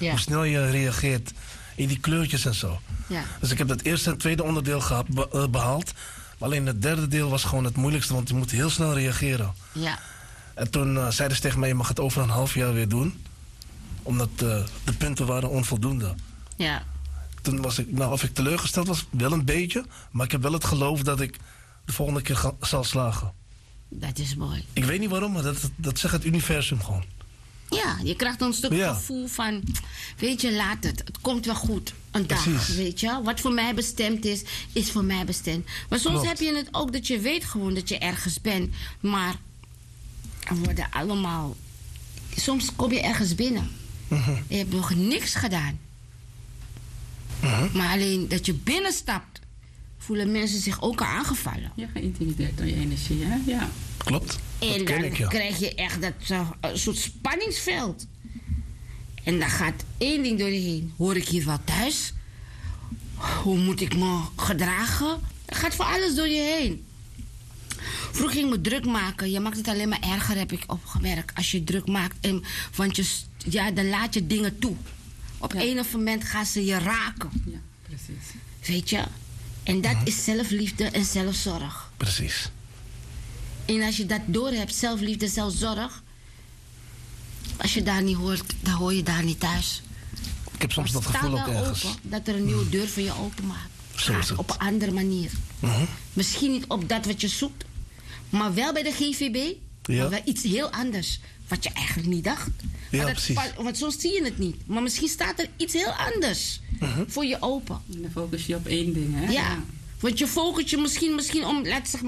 Hoe snel je reageert in die kleurtjes en zo. Ja. Dus ik heb het eerste en tweede onderdeel behaald. Maar alleen het derde deel was gewoon het moeilijkste, want je moet heel snel reageren. Ja. En toen zeiden ze tegen mij, je mag het over een half jaar weer doen. Omdat de punten waren onvoldoende. Ja. Toen was ik, of ik teleurgesteld was, wel een beetje. Maar ik heb wel het geloof dat ik de volgende keer zal slagen. Dat is mooi. Ik weet niet waarom, maar dat zegt het universum gewoon. Ja, je krijgt een stuk gevoel van, weet je, laat het. Het komt wel goed. Een dag, weet je. Wat voor mij bestemd is, is voor mij bestemd. Maar soms heb je het ook dat je weet gewoon dat je ergens bent. Maar er worden allemaal... Soms kom je ergens binnen. Je hebt nog niks gedaan. Maar alleen dat je binnenstapt, voelen mensen zich ook al aangevallen. Ja, geïntimideerd door je energie, hè? Ja. Klopt. En dan krijg je echt dat soort spanningsveld. En dan gaat één ding door je heen. Hoor ik hier wel thuis? Hoe moet ik me gedragen? Er gaat voor alles door je heen. Vroeger ging ik me druk maken. Je maakt het alleen maar erger, heb ik opgemerkt. Als je druk maakt. Want dan laat je dingen toe. Op een moment gaan ze je raken. Ja, precies. Weet je? En dat is zelfliefde en zelfzorg. Precies. En als je dat doorhebt, zelfliefde, zelfzorg. Als je daar niet hoort, dan hoor je daar niet thuis. Ik heb soms dat gevoel ook ergens. Open, dat er een nieuwe deur voor je openmaakt. Zo is het. Op een andere manier. Misschien niet op dat wat je zoekt. Maar wel bij de GVB. Ja. Maar wel iets heel anders. Wat je eigenlijk niet dacht. Ja, precies. Want zo zie je het niet. Maar misschien staat er iets heel anders voor je open. En dan focus je op één ding, hè? Ja. Want je focust je misschien om,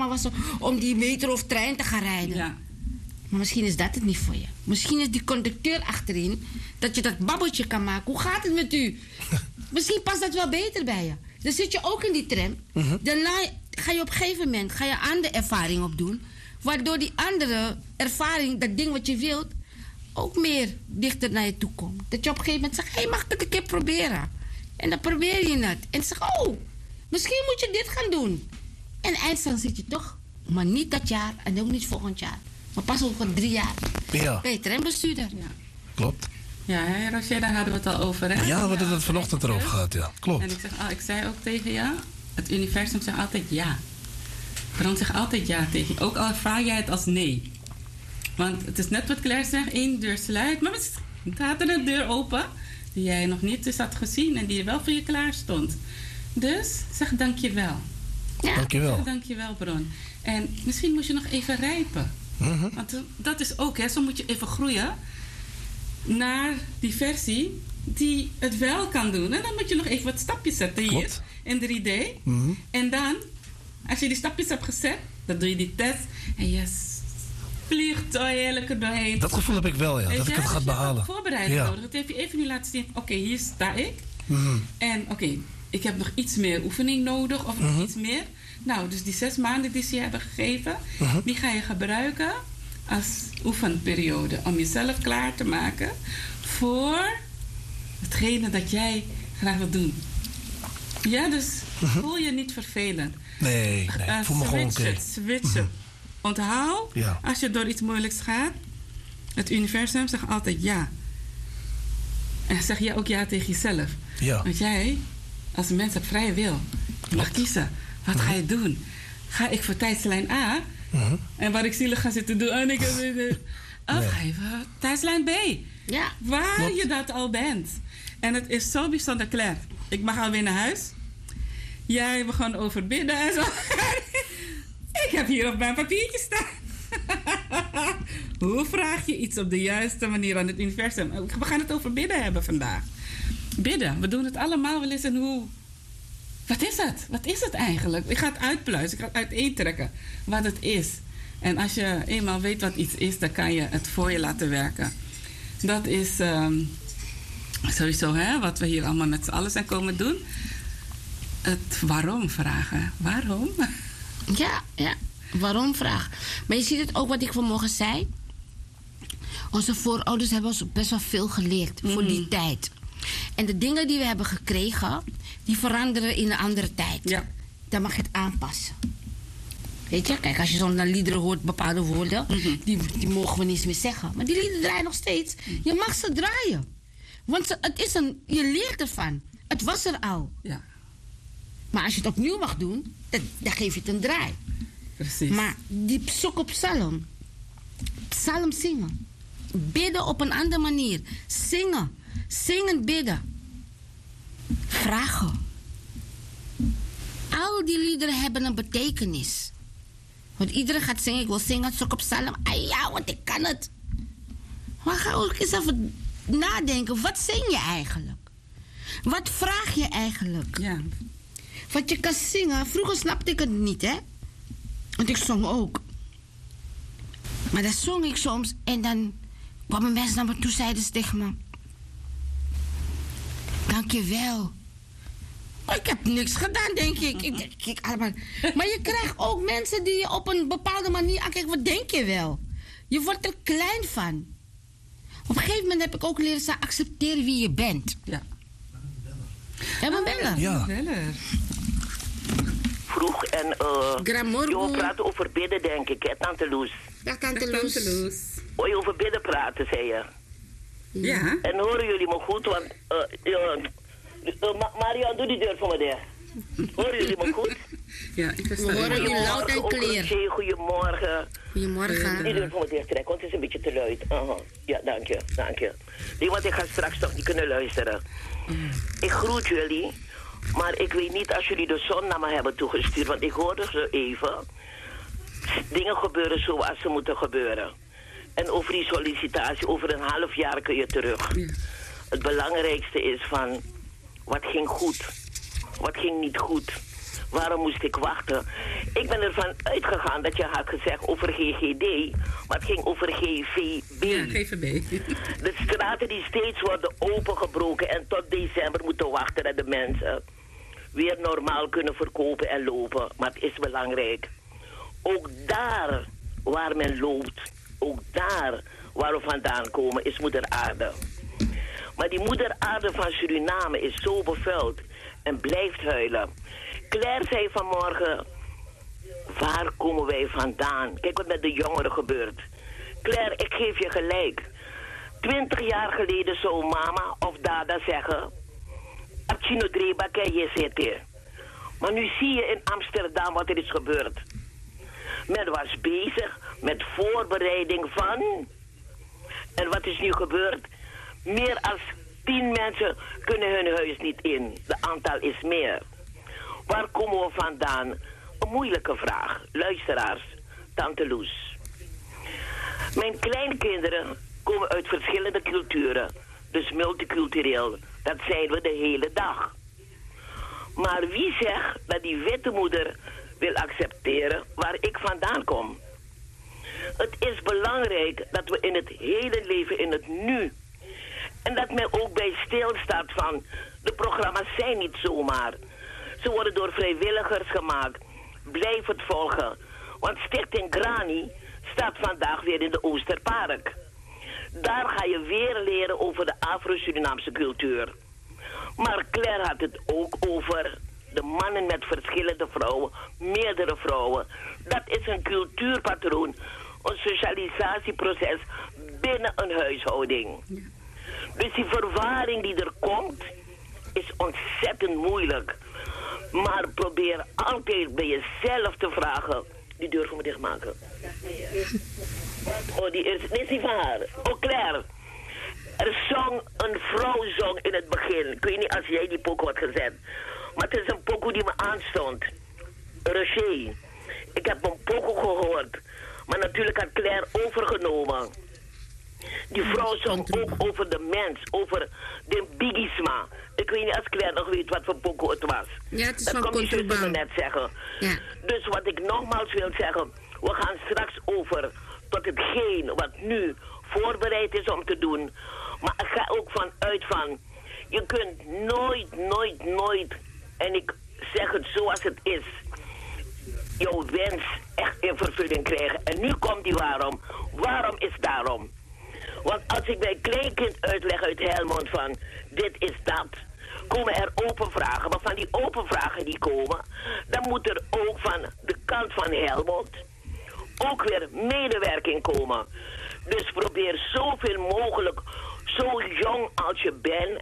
om die metro of trein te gaan rijden. Ja. Maar misschien is dat het niet voor je. Misschien is die conducteur achterin dat je dat babbeltje kan maken. Hoe gaat het met u? Misschien past dat wel beter bij je. Dan zit je ook in die tram. Daarna ga je op een gegeven moment aan de ervaring opdoen. Waardoor die andere ervaring, dat ding wat je wilt, ook meer dichter naar je toe komt. Dat je op een gegeven moment zegt, hey, mag ik het een keer proberen? En dan probeer je het. En zeg, oh, misschien moet je dit gaan doen. En eindstand zit je toch, maar niet dat jaar en ook niet volgend jaar. Maar pas over 3 jaar. Ja. Ben je trambestuurder. Ja. Klopt. Ja, hè, Roger, daar hadden we het al over, hè? Ja, we hadden het vanochtend erover gehad, ja. Klopt. En ik zei ook tegen je, het universum zegt altijd ja. Bron zegt altijd ja tegen je. Ook al ervaar jij het als nee. Want het is net wat Claire zegt, 1 deur sluit. Maar er gaat er een deur open die jij nog niet eens had gezien en die er wel voor je klaar stond. Dus zeg dankjewel. Ja. Dankjewel. Zeg dankjewel, Bron. En misschien moet je nog even rijpen. Want dat is ook, hè, zo moet je even groeien naar die versie die het wel kan doen. En dan moet je nog even wat stapjes zetten hier in 3D. En dan, als je die stapjes hebt gezet, dan doe je die test en je vliegt zo heerlijk er doorheen. Dat gevoel heb ik wel, ja. Dat ik het ga behalen. Voorbereiding nodig. Dat heb je even nu laten zien. Oké, hier sta ik. En oké, ik heb nog iets meer oefening nodig of nog iets meer. Nou, dus die 6 maanden die ze je hebben gegeven, die ga je gebruiken als oefenperiode. Om jezelf klaar te maken voor hetgene dat jij graag wilt doen. Ja, dus voel je niet vervelend. Nee, voel me gewoon oké. Switchen. Onthoud, als je door iets moeilijks gaat, het universum zegt altijd ja. En zeg jij ook ja tegen jezelf. Ja. Want jij, als een mens, hebt vrije wil. Je mag kiezen. Wat ga je doen? Ga ik voor tijdslijn A? En waar ik zielig ga zitten doen. En of ga je voor tijdslijn B? Ja. Waar je dat al bent. En het is zo bijzonder, Claire. Ik mag alweer naar huis. Jij begon over bidden en zo. Ik heb hier op mijn papiertje staan. Hoe vraag je iets op de juiste manier aan het universum? We gaan het over bidden hebben vandaag. Bidden, we doen het allemaal wel eens en hoe... Wat is het? Wat is het eigenlijk? Ik ga het uitpluizen, ik ga het uiteentrekken wat het is. En als je eenmaal weet wat iets is, dan kan je het voor je laten werken. Dat is sowieso wat we hier allemaal met z'n allen zijn komen doen. Het waarom vragen. Waarom? Ja. Waarom vraag. Maar je ziet het ook wat ik vanmorgen zei. Onze voorouders hebben ons best wel veel geleerd voor die tijd. En de dingen die we hebben gekregen, die veranderen in een andere tijd. Ja. Dan mag je het aanpassen. Weet je, kijk, als je zo'n liederen hoort, bepaalde woorden, die mogen we niet meer zeggen. Maar die liederen draaien nog steeds. Je mag ze draaien. Want je leert ervan. Het was er al. Ja, Maar als je het opnieuw mag doen, dan geef je het een draai. precies. Maar die zoek op psalm. Psalm zingen. Bidden op een andere manier. Zingen. Zingen, bidden. Vragen. Al die liederen hebben een betekenis. Want iedereen gaat zingen, ik wil zingen, zoek op psalm. Ah ja, want ik kan het. Maar ga ook eens even nadenken. Wat zing je eigenlijk? Wat vraag je eigenlijk? Ja, Want je kan zingen. Vroeger snapte ik het niet, hè. Want ik zong ook. Maar dan zong ik soms en dan kwamen mensen naar me toe, zeiden ze tegen me: dankjewel. Maar ik heb niks gedaan, denk ik. Maar je krijgt ook mensen die je op een bepaalde manier aankijken. Wat denk je wel? Je wordt er klein van. Op een gegeven moment heb ik ook leren ze accepteren wie je bent. ja. Hebben we bellen? Ja. Beller. Vroeg en Gramorgo. je praat over bidden, denk ik, hè, Tante Loes. Dag, Tante Dag, Loes. Tante Loes. Hoor je over bidden praten, zei je. Ja. En horen jullie me goed? Want, Marian, doe die deur voor me dicht. Horen jullie me goed? Ja, ik versta We horen u. u luid en Ook clear. Roger, goedemorgen. Die Goedemorgen. deur voor me dicht trekken, want het is een beetje te luid. Ja, dank je, dank je. Nee, want ik ga straks toch niet kunnen luisteren. Ik groet jullie, maar ik weet niet als jullie de zon naar me hebben toegestuurd, want ik hoorde zo even. Dingen gebeuren zoals ze moeten gebeuren. En over die sollicitatie, over een half jaar kun je terug. Ja. Het belangrijkste is van, wat ging goed? Wat ging niet goed? Waarom moest ik wachten? Ik ben ervan uitgegaan dat je had gezegd over GGD, maar het ging over GVB. Ja, GVB. De straten die steeds worden opengebroken en tot december moeten wachten dat de mensen weer normaal kunnen verkopen en lopen. Maar het is belangrijk. Ook daar waar men loopt, ook daar waar we vandaan komen, is moeder aarde. Maar die moeder aarde van Suriname is zo bevuild en blijft huilen. Claire zei vanmorgen, waar komen wij vandaan? Kijk wat met de jongeren gebeurt. Claire, ik geef je gelijk. 20 jaar geleden zou mama of dada zeggen, Achino Dreba kan je zitten. Maar nu zie je in Amsterdam wat er is gebeurd. Men was bezig met voorbereiding van. En wat is nu gebeurd? Meer dan 10 mensen kunnen hun huis niet in. De aantal is meer. Waar komen we vandaan? Een moeilijke vraag. Luisteraars, Tante Loes. Mijn kleinkinderen komen uit verschillende culturen. Dus multicultureel. Dat zijn we de hele dag. Maar wie zegt dat die witte moeder wil accepteren waar ik vandaan kom? Het is belangrijk dat we in het hele leven, in het nu. En dat men ook bij stilstaat van, de programma's zijn niet zomaar. Ze worden door vrijwilligers gemaakt. Blijf het volgen. Want Stichting Grani staat vandaag weer in de Oosterpark. Daar ga je weer leren over de Afro-Surinaamse cultuur. Maar Claire had het ook over de mannen met verschillende vrouwen, meerdere vrouwen. Dat is een cultuurpatroon, een socialisatieproces binnen een huishouding. Dus die verwarring die er komt, is ontzettend moeilijk. Maar probeer altijd bij jezelf te vragen. Die deur voor me dichtmaken. Oh, die is niet van haar. Oh, Claire. Er zong een vrouw zong in het begin. Ik weet niet als jij die pokoe had gezet. Maar het is een pokoe die me aanstond. Roger. Ik heb een pokoe gehoord. Maar natuurlijk had Claire overgenomen. Die vrouw zong ook over de mens. Over de bigisma. Ik weet niet als Claire nog weet wat voor pokoe het was. Ja, het is dat van kon die zuster me Contraband. net zeggen. Ja. Dus wat ik nogmaals wil zeggen. We gaan straks over tot hetgeen wat nu voorbereid is om te doen. Maar ik ga ook vanuit van, je kunt nooit, en ik zeg het zoals het is, jouw wens echt in vervulling krijgen. En nu komt die waarom. Waarom is daarom? Want als ik bij een kleinkind uitleg uit Helmond van, dit is dat, komen er open vragen. Maar van die open vragen die komen, dan moet er ook van de kant van Helmond ook weer medewerking komen. Dus probeer zoveel mogelijk zo jong als je bent